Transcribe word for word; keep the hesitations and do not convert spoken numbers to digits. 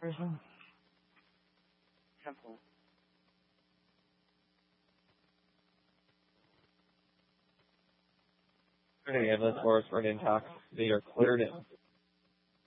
prison. Temple. The ambulance force for an intox. They are cleared in.